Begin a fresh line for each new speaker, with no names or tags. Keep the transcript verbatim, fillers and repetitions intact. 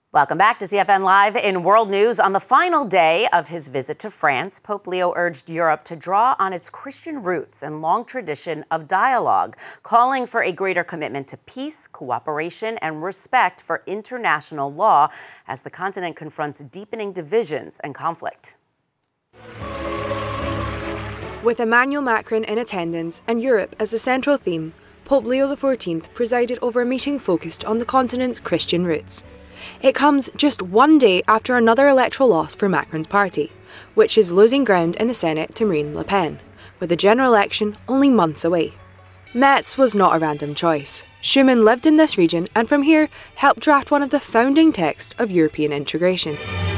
Welcome back to C F N Live in World News. On the final day of his visit to France, Pope Leo urged Europe to draw on its Christian roots and long tradition of dialogue, calling for a greater commitment to peace, cooperation, and respect for international law as the continent confronts deepening divisions and conflict.
With Emmanuel Macron in attendance and Europe as the central theme, Pope Leo the fourteenth presided over a meeting focused on the continent's Christian roots. It comes just one day after another electoral loss for Macron's party, which is losing ground in the Senate to Marine Le Pen, with the general election only months away. Metz was not a random choice. Schuman lived in this region and from here helped draft one of the founding texts of European integration.